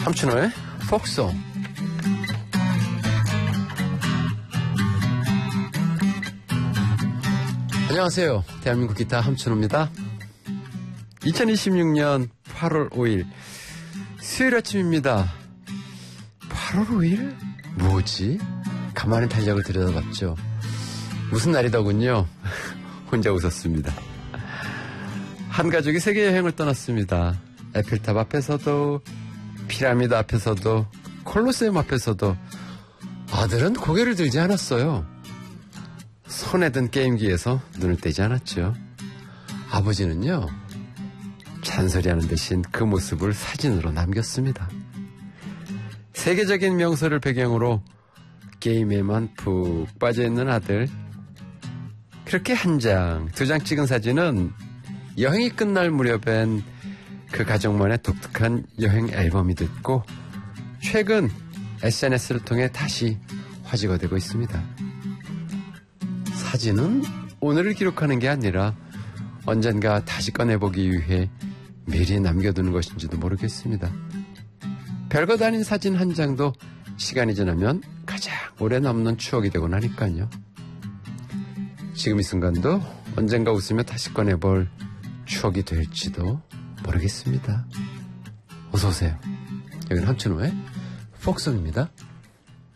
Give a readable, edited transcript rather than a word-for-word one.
함춘호의 폭송. 안녕하세요. 대한민국 기타 함춘호입니다. 2026년 8월 5일 수요일 아침입니다. 8월 5일? 뭐지? 가만히 달력을 들여다봤죠. 무슨 날이더군요. 혼자 웃었습니다. 한 가족이 세계 여행을 떠났습니다. 에펠탑 앞에서도, 피라미드 앞에서도, 콜로세움 앞에서도 아들은 고개를 들지 않았어요. 손에 든 게임기에서 눈을 떼지 않았죠. 아버지는요, 잔소리하는 대신 그 모습을 사진으로 남겼습니다. 세계적인 명소를 배경으로 게임에만 푹 빠져있는 아들. 그렇게 한 장, 두 장 찍은 사진은 여행이 끝날 무렵엔 그 가족만의 독특한 여행 앨범이 됐고, 최근 SNS를 통해 다시 화제가 되고 있습니다. 사진은 오늘을 기록하는 게 아니라 언젠가 다시 꺼내보기 위해 미리 남겨두는 것인지도 모르겠습니다. 별것 아닌 사진 한 장도 시간이 지나면 가장 오래 남는 추억이 되곤 하니까요. 지금 이 순간도 언젠가 웃으며 다시 꺼내볼 추억이 될지도 모르겠습니다. 어서오세요. 여기는 함춘호의 폭송입니다.